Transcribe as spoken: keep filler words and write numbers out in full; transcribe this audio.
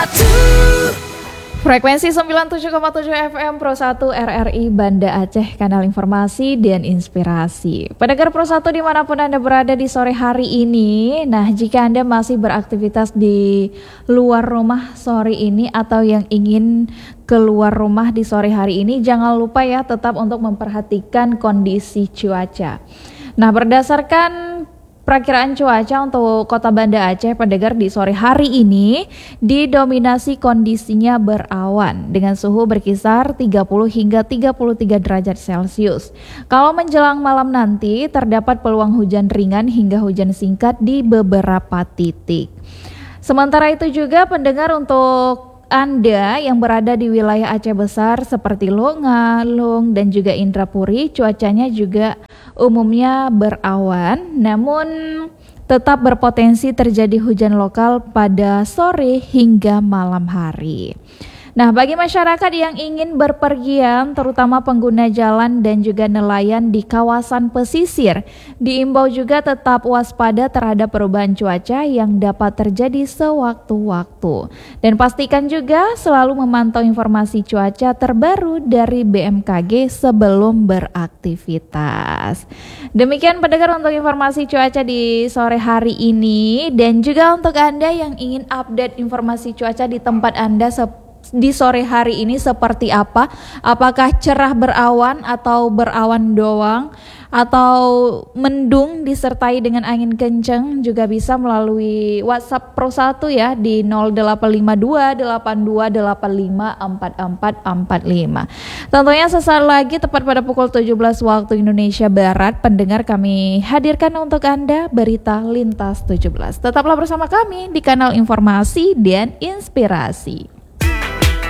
Frekuensi sembilan puluh tujuh koma tujuh F M Pro satu R R I Banda Aceh, kanal informasi dan inspirasi. Pendengar Pro satu dimanapun Anda berada di sore hari ini. Nah, jika Anda masih beraktivitas di luar rumah sore ini atau yang ingin keluar rumah di sore hari ini, jangan lupa ya tetap untuk memperhatikan kondisi cuaca. Nah, berdasarkan perakiraan cuaca untuk Kota Banda Aceh, pendengar, di sore hari ini didominasi kondisinya berawan dengan suhu berkisar tiga puluh hingga tiga puluh tiga derajat Celcius. Kalau menjelang malam nanti terdapat peluang hujan ringan hingga hujan singkat di beberapa titik. Sementara itu juga pendengar, untuk Anda yang berada di wilayah Aceh Besar seperti Longa, Lung, dan juga Indrapuri, cuacanya juga umumnya berawan, namun tetap berpotensi terjadi hujan lokal pada sore hingga malam hari. Nah, bagi masyarakat yang ingin berpergian, terutama pengguna jalan dan juga nelayan di kawasan pesisir, diimbau juga tetap waspada terhadap perubahan cuaca yang dapat terjadi sewaktu-waktu. Dan pastikan juga selalu memantau informasi cuaca terbaru dari B M K G sebelum beraktivitas. Demikian pendengar untuk informasi cuaca di sore hari ini, dan juga untuk Anda yang ingin update informasi cuaca di tempat Anda seperti di sore hari ini seperti apa? Apakah cerah berawan atau berawan doang, atau mendung disertai dengan angin kencang? Juga bisa melalui WhatsApp Pro satu ya di nol delapan lima dua delapan dua delapan lima empat empat empat lima. Tentunya sesaat lagi tepat pada pukul tujuh belas waktu Indonesia Barat, pendengar, kami hadirkan untuk Anda berita lintas tujuh belas. Tetaplah bersama kami di kanal informasi dan inspirasi.